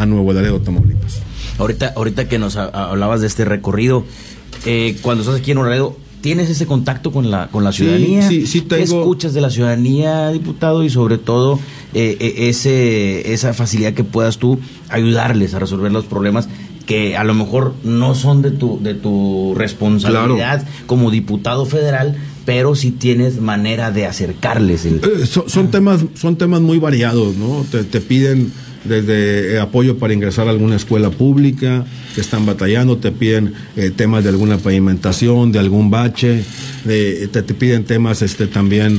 a Nuevo Laredo, Tamaulipas. Ahorita que nos hablabas de este recorrido, cuando estás aquí en Nuevo Laredo, ¿tienes ese contacto con la ciudadanía? Sí, tengo. ¿Qué escuchas de la ciudadanía, diputado? Y sobre todo, esa facilidad que puedas tú ayudarles a resolver los problemas que a lo mejor no son de tu responsabilidad, claro, como diputado federal, pero sí tienes manera de acercarles. Son temas muy variados, ¿no? Te piden desde apoyo para ingresar a alguna escuela pública que están batallando, te piden temas de alguna pavimentación, de algún bache, te piden temas también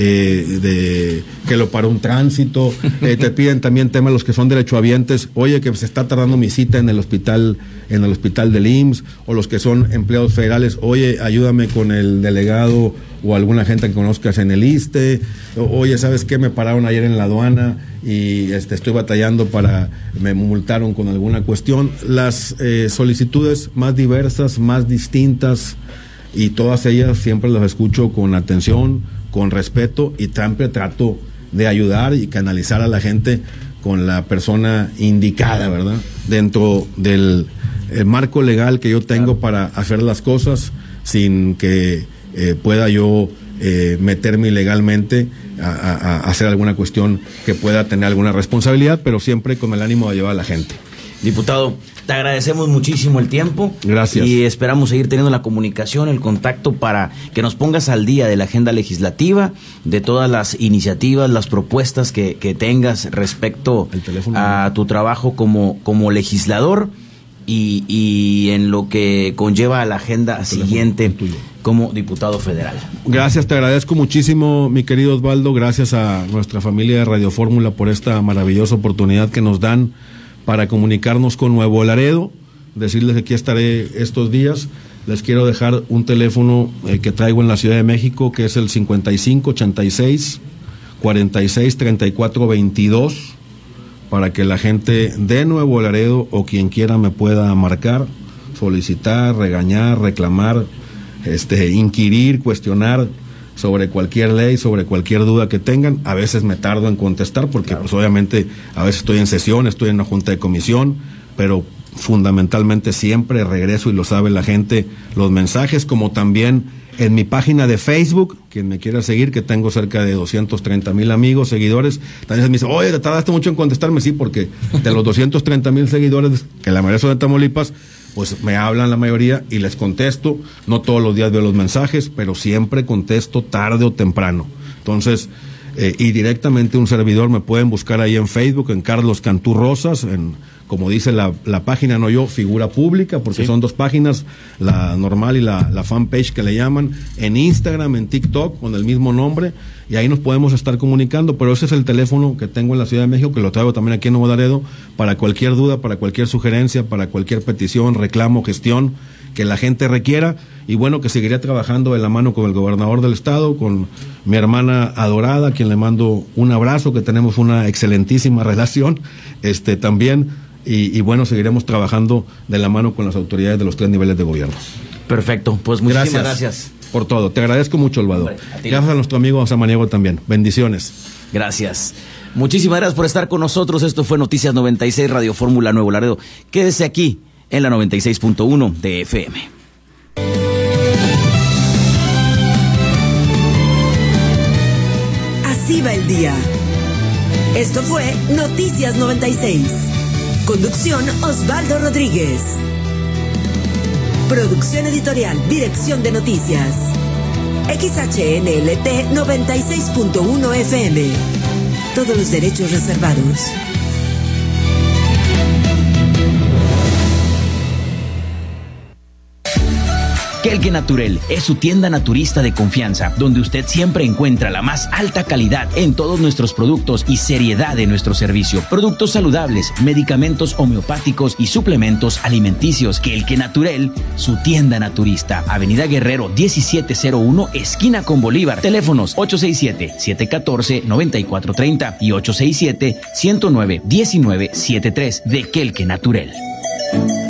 de que lo para un tránsito, te piden también temas los que son derechohabientes, oye, que se está tardando mi cita en el hospital del IMSS, o los que son empleados federales, oye, ayúdame con el delegado o alguna gente que conozcas en el ISSSTE, oye, ¿sabes qué? Me pararon ayer en la aduana y estoy batallando me multaron con alguna cuestión. Las solicitudes más diversas, más distintas, y todas ellas siempre las escucho con atención, con respeto, y siempre trato de ayudar y canalizar a la gente con la persona indicada, ¿verdad? Dentro del marco legal que yo tengo, claro, para hacer las cosas sin que pueda yo meterme ilegalmente a hacer alguna cuestión que pueda tener alguna responsabilidad, pero siempre con el ánimo de ayudar a la gente. Diputado, te agradecemos muchísimo el tiempo. Gracias. Y esperamos seguir teniendo la comunicación, el contacto, para que nos pongas al día de la agenda legislativa, de todas las iniciativas, las propuestas que tengas respecto a tu trabajo como legislador y en lo que conlleva a la agenda siguiente como diputado federal. Gracias, te agradezco muchísimo, mi querido Osvaldo. Gracias a nuestra familia de Radio Fórmula por esta maravillosa oportunidad que nos dan para comunicarnos con Nuevo Laredo. Decirles que aquí estaré estos días. Les quiero dejar un teléfono que traigo en la Ciudad de México, que es el 5586-463422, para que la gente de Nuevo Laredo o quien quiera me pueda marcar, solicitar, regañar, reclamar, inquirir, cuestionar sobre cualquier ley, sobre cualquier duda que tengan. A veces me tardo en contestar porque, claro, pues obviamente a veces estoy en sesión, estoy en una junta de comisión, pero fundamentalmente siempre regreso, y lo sabe la gente, los mensajes, como también en mi página de Facebook, quien me quiera seguir, que tengo cerca de 230,000 amigos, seguidores. También me dice, oye, te tardaste mucho en contestarme. Sí, porque de los 230,000 seguidores, que la mayoría son de Tamaulipas, pues me hablan la mayoría y les contesto. No todos los días veo los mensajes, pero siempre contesto tarde o temprano. Entonces, y directamente un servidor me pueden buscar ahí en Facebook, en Carlos Cantú Rosas, como dice la página, no yo, figura pública, porque sí, son dos páginas, la normal y la fanpage que le llaman, en Instagram, en TikTok, con el mismo nombre, y ahí nos podemos estar comunicando. Pero ese es el teléfono que tengo en la Ciudad de México, que lo traigo también aquí en Nuevo Laredo, para cualquier duda, para cualquier sugerencia, para cualquier petición, reclamo, gestión que la gente requiera. Y bueno, que seguiría trabajando de la mano con el gobernador del estado, con mi hermana adorada, a quien le mando un abrazo, que tenemos una excelentísima relación, también, y bueno, seguiremos trabajando de la mano con las autoridades de los 3 niveles de gobierno. Perfecto, pues muchísimas gracias por todo. Te agradezco mucho, Osvaldo. Gracias a nuestro amigo Samaniego también. Bendiciones. Gracias. Muchísimas gracias por estar con nosotros. Esto fue Noticias 96, Radio Fórmula Nuevo Laredo. Quédese aquí en la 96.1 de FM. Así va el día. Esto fue Noticias 96. Conducción Osvaldo Rodríguez. Producción editorial, dirección de noticias. XHNLT 96.1 FM. Todos los derechos reservados. Kelke Naturel es su tienda naturista de confianza, donde usted siempre encuentra la más alta calidad en todos nuestros productos y seriedad en nuestro servicio. Productos saludables, medicamentos homeopáticos y suplementos alimenticios. Kelke Naturel, su tienda naturista. Avenida Guerrero 1701, esquina con Bolívar. Teléfonos 867-714-9430 y 867-109-1973 de Kelke Naturel.